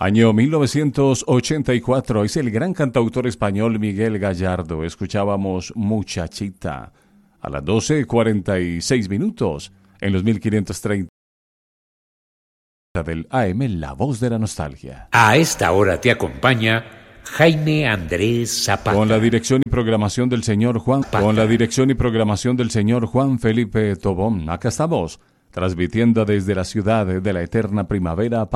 Año 1984, es el gran cantautor español Miguel Gallardo. Escuchábamos Muchachita a las 12:46 en los 1530 del AM, La Voz de la Nostalgia. A esta hora te acompaña Jaime Andrés Zapata. Con la dirección y programación del señor Juan Felipe Tobón. Acá estamos, transmitiendo desde la ciudad de la eterna primavera.